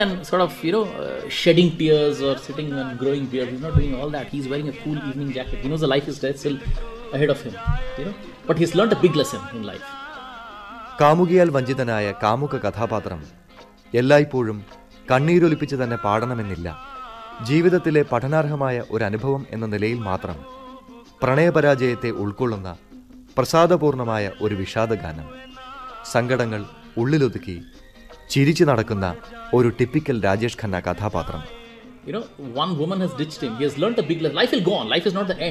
and sort of, shedding tears or sitting and growing beard. He's not doing all that. He's wearing a cool evening jacket. He knows the life is there still ahead of him, But he's learned a big lesson in life. കാമുകിയാൽ വഞ്ചിതനായ കാമുക കഥാപാത്രം എല്ലായ്പ്പോഴും കണ്ണീരൊലിപ്പിച്ച് തന്നെ പാടണമെന്നില്ല. ജീവിതത്തിലെ പഠനാർഹമായ ഒരു അനുഭവം എന്ന നിലയിൽ മാത്രം പ്രണയപരാജയത്തെ ഉൾക്കൊള്ളുന്ന പ്രസാദപൂർണമായ ഒരു വിഷാദഗാനം. സങ്കടങ്ങൾ ഉള്ളിലൊതുക്കി ചിരിച്ചു നടക്കുന്ന ഒരു ടിപ്പിക്കൽ രാജേഷ് ഖന്ന കഥാപാത്രം. One woman has ditched him. He has learned a big lesson. Life will go on. Life is not the end.